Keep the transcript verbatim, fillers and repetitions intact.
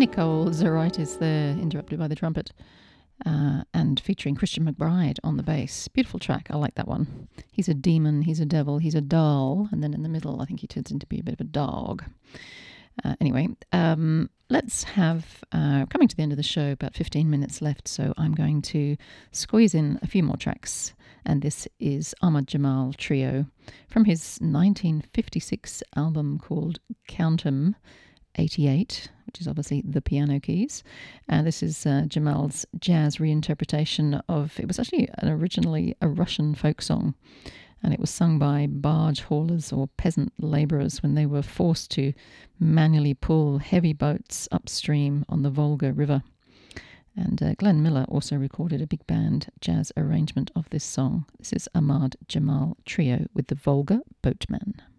Nicole Zeraitis there, interrupted by the trumpet, uh, and featuring Christian McBride on the bass. Beautiful track. I like that one. He's a demon, he's a devil, he's a doll, and then in the middle I think he turns into be a bit of a dog. Uh, anyway, um, let's have, uh, coming to the end of the show, about fifteen minutes left, so I'm going to squeeze in a few more tracks. And this is Ahmad Jamal Trio from his nineteen fifty-six album called Count 'Em eighty-eight, which is obviously the Piano Keys. And this is uh, Jamal's jazz reinterpretation of, it was actually an originally a Russian folk song, and it was sung by barge haulers or peasant labourers when they were forced to manually pull heavy boats upstream on the Volga River. And uh, Glenn Miller also recorded a big band jazz arrangement of this song. This is Ahmad Jamal Trio with the Volga Boatman.